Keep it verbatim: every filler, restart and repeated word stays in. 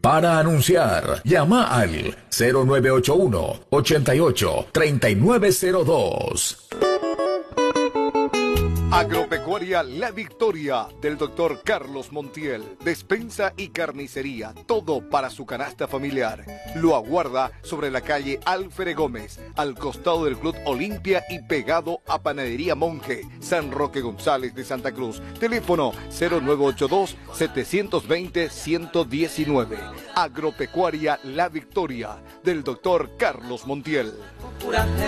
Para anunciar, llama al cero nueve ocho uno, ochenta y ocho, treinta y nueve cero dos. Agropecuaria La Victoria del doctor Carlos Montiel. Despensa y carnicería, todo para su canasta familiar. Lo aguarda sobre la calle Alfred Gómez, al costado del Club Olimpia y pegado a Panadería Monje, San Roque González de Santa Cruz. Teléfono cero nueve ocho dos, siete dos cero, uno uno nueve. Agropecuaria La Victoria del doctor Carlos Montiel.